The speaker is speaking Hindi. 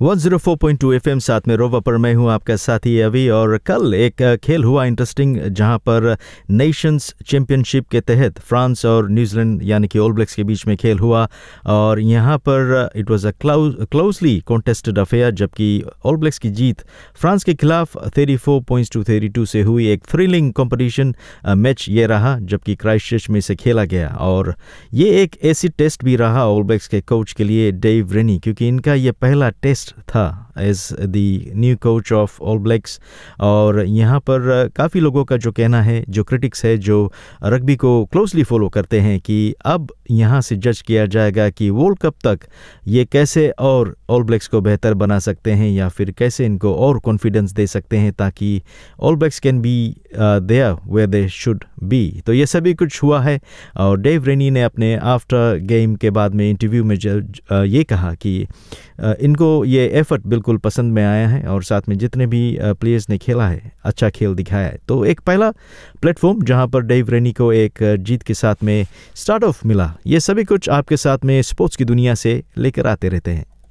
104.2 FM साथ में रोवा पर मैं हूं आपका साथी अभी। और कल एक खेल हुआ इंटरेस्टिंग, जहां पर नेशंस चैंपियनशिप के तहत फ्रांस और न्यूजीलैंड यानी कि ऑल ब्लैक्स के बीच में खेल हुआ। और यहां पर it was a closely contested affair, जबकि ऑल ब्लैक्स की जीत फ्रांस के खिलाफ 34 पॉइंट्स टू 32 से हुई। एक थ्रिलिंग कंपटीशन मैच ये रहा, जबकि क्राइस्टचर्च में से खेला गया। और ये एक ऐसी टेस्ट भी रहा ऑल ब्लैक्स के कोच के लिए, डेव रेनी, क्योंकि इनका ये पहला टेस्ट था as the new coach of all blacks. और यहाँ पर काफ़ी लोगों का जो कहना है, जो क्रिटिक्स है, जो रग्बी को क्लोजली फॉलो करते हैं, कि अब यहाँ से जज किया जाएगा कि वर्ल्ड कप तक ये कैसे और ऑल ब्लैक्स को बेहतर बना सकते हैं, या फिर कैसे इनको और कॉन्फिडेंस दे सकते हैं ताकि all blacks can be there where they should be. तो ये सभी कुछ हुआ है। और डेव रेनी ने अपने आफ्टर गेम के बाद में इंटरव्यू में ये कहा कि इनको ये एफर्ट बिल्कुल पसंद में आया है, और साथ में जितने भी प्लेयर्स ने खेला है अच्छा खेल दिखाया है। तो एक पहला प्लेटफॉर्म जहां पर डेव रेनी को एक जीत के साथ में स्टार्ट ऑफ मिला। ये सभी कुछ आपके साथ में स्पोर्ट्स की दुनिया से लेकर आते रहते हैं।